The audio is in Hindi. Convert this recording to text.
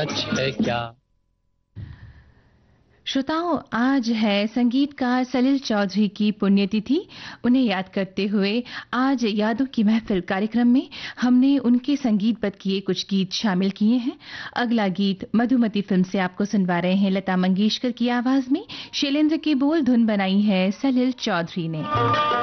सच है क्या। श्रोताओं, आज है संगीतकार सलिल चौधरी की पुण्यतिथि। उन्हें याद करते हुए आज यादों की महफिल कार्यक्रम में हमने उनके संगीतबद्ध किए कुछ गीत शामिल किए हैं। अगला गीत मधुमती फिल्म से आपको सुनवा रहे हैं लता मंगेशकर की आवाज में। शैलेंद्र के बोल, धुन बनाई है सलिल चौधरी ने।